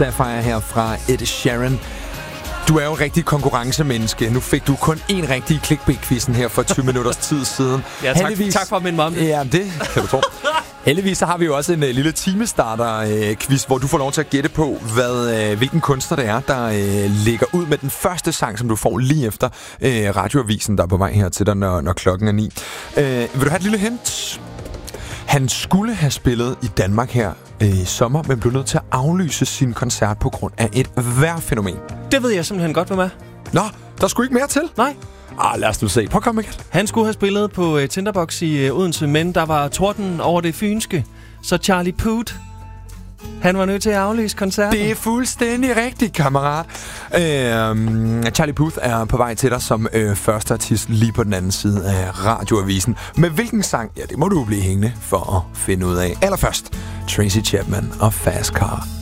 Sapphire her fra Ed Sheeran. Du er jo en rigtig konkurrencemenneske. Nu fik du kun én rigtig clickbait-quizzen her for 20 minutters tid siden. Ja, tak for at minde mig om det. Ja, det kan du tro. Heldigvis så har vi jo også en lille timestarter-quiz, hvor du får lov til at gætte på, hvilken kunstner det er, der ligger ud med den første sang, som du får lige efter radioavisen, der er på vej her til dig, når klokken er 9. Vil du have et lille hint? Han skulle have spillet i Danmark her i sommer, men blev nødt til at aflyse sin koncert på grund af et vejrfænomen. Det ved jeg simpelthen godt, hvad med. Nå, der skulle ikke mere til? Nej. Lad os nu se. Prøv at komme igen. Han skulle have spillet på Tinderbox i Odense, men der var torden over det fynske. Så Charlie Puth, han var nødt til at aflyse koncerten. Det er fuldstændig rigtigt, kammerat. Charlie Puth er på vej til dig som første artist lige på den anden side af radioavisen. Med hvilken sang? Ja, det må du blive hængende for at finde ud af. Allerførst, Tracy Chapman og Fast Car.